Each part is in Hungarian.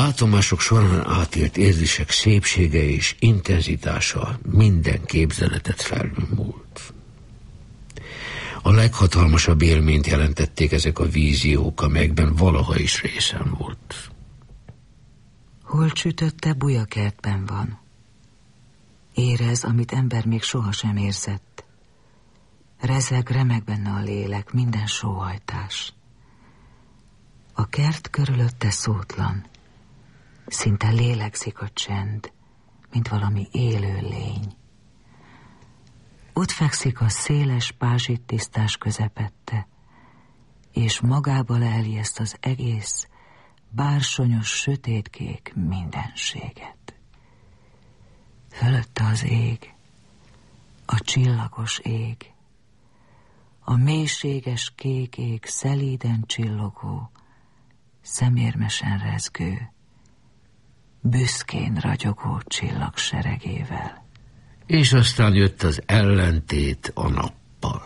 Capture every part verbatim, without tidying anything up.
látomások során átélt érzések szépsége és intenzitása minden képzeletet felmúlt. A leghatalmasabb élményt jelentették ezek a víziók, amelyekben valaha is részem volt. Hol csütötte bujakertben van. Érez, amit ember még sohasem érzett. Rezeg, remeg benne a lélek, minden sóhajtás. A kert körülötte szótlan. Szinte lélegzik a csend, mint valami élő lény. Ott fekszik a széles pázsittisztás közepette, és magába leli ezt az egész bársonyos, sötétkék mindenséget. Fölötte az ég, a csillagos ég, a mélységes kék ég szelíden csillogó, szemérmesen rezgő, büszkén ragyogó csillagseregével. És aztán jött az ellentét a nappal.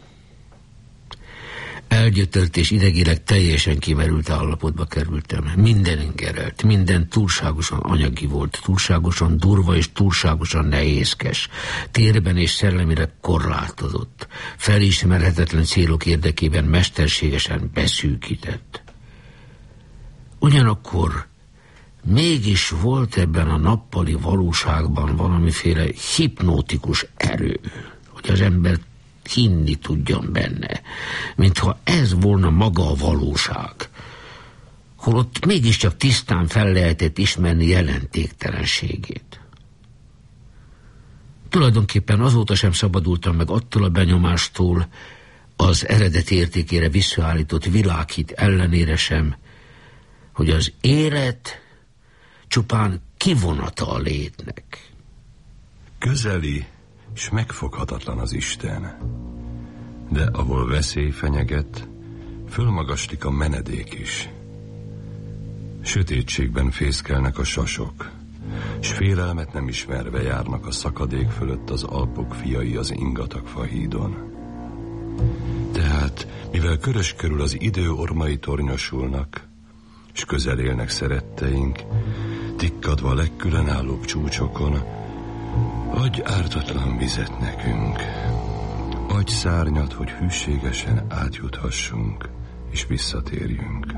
Elgyötört és idegileg teljesen kimerült állapotba kerültem. Minden ingerelt, minden túlságosan anyagi volt, túlságosan durva és túlságosan nehézkes, térben és szellemileg korlátozott, felismerhetetlen célok érdekében mesterségesen beszűkített. Ugyanakkor mégis volt ebben a nappali valóságban valamiféle hipnotikus erő, hogy az ember hinni tudjon benne, mintha ez volna maga a valóság, holott mégiscsak tisztán fel lehetett ismerni jelentéktelenségét. Tulajdonképpen azóta sem szabadultam meg attól a benyomástól, az eredeti értékére visszaállított világhit ellenére sem, hogy az élet csupán kivonata a létnek. Közeli és megfoghatatlan az Isten, de ahol veszély fenyeget, fölmagaslik a menedék is. Sötétségben fészkelnek a sasok, s félelmet nem ismerve járnak a szakadék fölött az Alpok fiai az ingatag fahídon. Tehát, mivel körös körül az idő ormai tornyosulnak, s közel élnek szeretteink, tikkadva a legkülönállóbb csúcsokon, adj ártatlan vizet nekünk, adj szárnyat, hogy hűségesen átjuthassunk, és visszatérjünk.